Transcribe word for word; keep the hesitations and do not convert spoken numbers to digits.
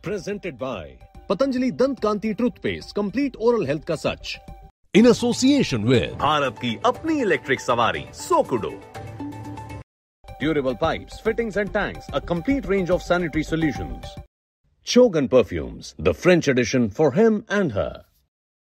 Presented by Patanjali Dant Kanti Toothpaste, complete oral health ka sach. In association with Bharat की अपनी electric सवारी सोकुडो. Durable pipes, fittings and tanks, a complete range of sanitary solutions. Chogan Perfumes, the French edition for him and her.